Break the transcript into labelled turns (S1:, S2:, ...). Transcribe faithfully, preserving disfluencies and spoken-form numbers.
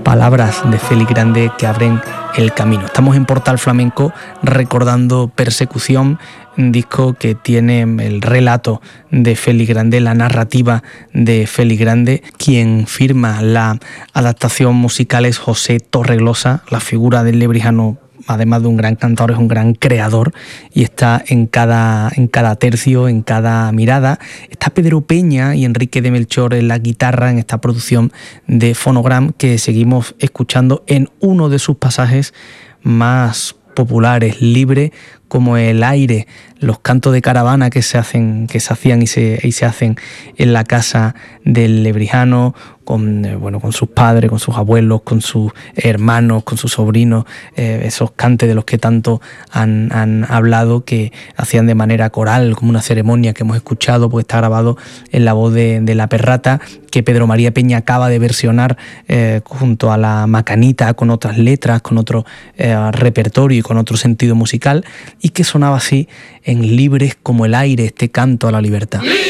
S1: palabras de Félix Grande que abren el camino. Estamos en Portal Flamenco recordando Persecución, un disco que tiene el relato de Félix Grande, la narrativa de Félix Grande. Quien firma la adaptación musical es José Torreglosa. La figura del lebrijano, además de un gran cantador, es un gran creador y está en cada, en cada tercio, en cada mirada. Está Pedro Peña y Enrique de Melchor en la guitarra en esta producción de Fonogram que seguimos escuchando en uno de sus pasajes más populares, libre como el aire, los cantos de caravana que se hacen, que se hacían y se, y se hacen en la casa del lebrijano, con, eh, bueno, con sus padres, con sus abuelos, con sus hermanos, con sus sobrinos, eh, esos cantes de los que tanto han, han hablado, que hacían de manera coral, como una ceremonia que hemos escuchado, pues está grabado en la voz de, de La Perrata, que Pedro María Peña acaba de versionar eh, junto a la Macanita, con otras letras, con otro eh, repertorio y con otro sentido musical, y que sonaba así en Libres como el aire, este canto a la libertad.